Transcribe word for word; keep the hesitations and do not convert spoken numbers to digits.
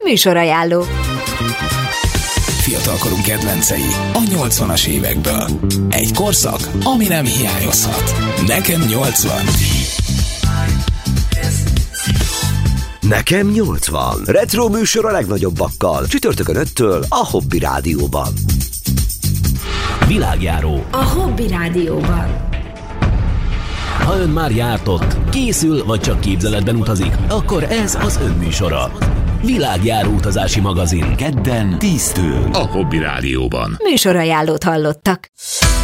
Műsorajánló. Fiatalkorunk kedvencei a nyolcvanas évekből. Egy korszak, ami nem hiányozhat. Nekem nyolcvan. Nekem nyolcvan. Retro műsor a legnagyobbakkal. Csütörtökön öttől a Hobby Rádióban. Világjáró. A Hobby Rádióban. Ha ön már járt ott, készül vagy csak képzeletben utazik, akkor ez az ön műsora. Világjáró utazási magazin. Kedden tíztől. A Hobby Rádióban. Műsorajánlót hallottak.